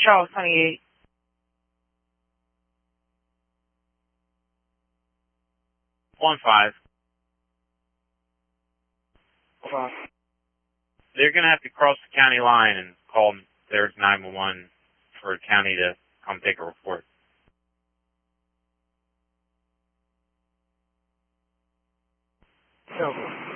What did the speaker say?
Charles 28. One five. They're going to have to cross the county line and call there's 911 for a county to come take a report. So.